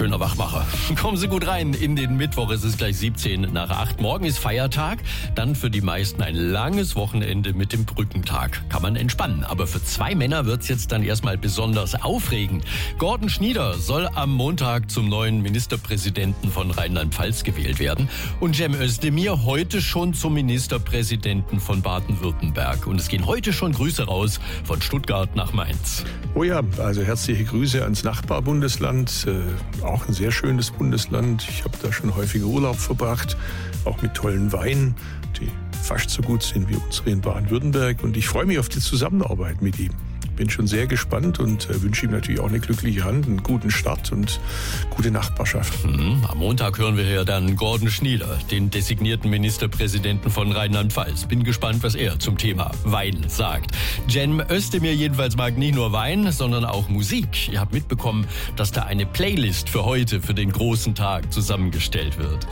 schöner Wachmacher. Kommen Sie gut rein in den Mittwoch. Es ist gleich 7:17. Morgen ist Feiertag. Dann für die meisten ein langes Wochenende mit dem Brückentag. Kann man entspannen. Aber für 2 Männer wird's jetzt dann erstmal besonders aufregend. Gordon Schnieder soll am Montag zum neuen Ministerpräsidenten von Rheinland-Pfalz gewählt werden. Und Cem Özdemir heute schon zum Ministerpräsidenten von Baden-Württemberg. Und es gehen heute schon Grüße raus von Stuttgart nach Mainz. Oh ja, also herzliche Grüße ans Nachbarbundesland. Auch ein sehr schönes Bundesland. Ich habe da schon häufiger Urlaub verbracht, auch mit tollen Weinen, die fast so gut sind wie unsere in Baden-Württemberg. Und ich freue mich auf die Zusammenarbeit mit ihm. Bin schon sehr gespannt und wünsche ihm natürlich auch eine glückliche Hand, einen guten Start und gute Nachbarschaft. Am Montag hören wir hier dann Gordon Schnieder, den designierten Ministerpräsidenten von Rheinland-Pfalz. Bin gespannt, was er zum Thema Wein sagt. Cem Özdemir jedenfalls mag nicht nur Wein, sondern auch Musik. Ihr habt mitbekommen, dass da eine Playlist für heute, für den großen Tag zusammengestellt wird.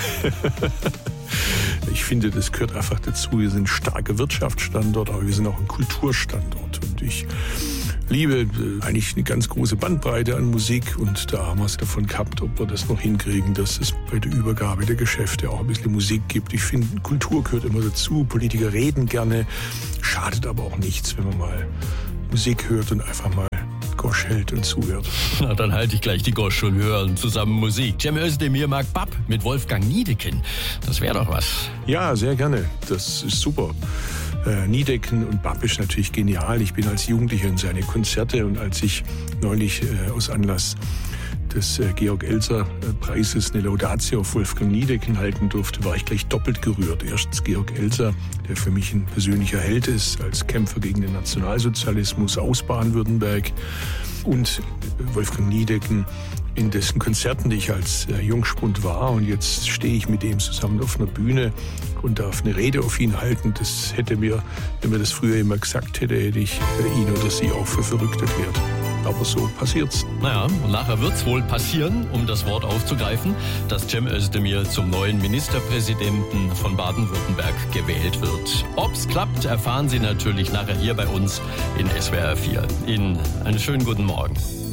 Ich finde, das gehört einfach dazu. Wir sind ein starker Wirtschaftsstandort, aber wir sind auch ein Kulturstandort. Und ich liebe eigentlich eine ganz große Bandbreite an Musik. Und da haben wir es davon gehabt, ob wir das noch hinkriegen, dass es bei der Übergabe der Geschäfte auch ein bisschen Musik gibt. Ich finde, Kultur gehört immer dazu. Politiker reden gerne, schadet aber auch nichts, wenn man mal Musik hört und einfach mal Gosch hält und zuhört. Na, dann halte ich gleich die Gosch und hören zusammen Musik. Cem Özdemir mag Bab mit Wolfgang Niedecken. Das wäre doch was. Ja, sehr gerne. Das ist super. Niedecken und Bab ist natürlich genial. Ich bin als Jugendlicher in seine Konzerte und als ich neulich aus Anlass des Georg-Elser-Preises eine Laudatio auf Wolfgang Niedecken halten durfte, war ich gleich doppelt gerührt. Erstens Georg Elser, der für mich ein persönlicher Held ist, als Kämpfer gegen den Nationalsozialismus aus Baden-Württemberg, und Wolfgang Niedecken, in dessen Konzerten ich als Jungspund war, und jetzt stehe ich mit ihm zusammen auf einer Bühne und darf eine Rede auf ihn halten. Das hätte mir, wenn mir das früher immer gesagt hätte, hätte ich ihn oder sie auch für verrückt erklärt. Aber so passiert's. Naja, und nachher wird's wohl passieren, um das Wort aufzugreifen, dass Cem Özdemir zum neuen Ministerpräsidenten von Baden-Württemberg gewählt wird. Ob's klappt, erfahren Sie natürlich nachher hier bei uns in SWR 4. Ihnen einen schönen guten Morgen.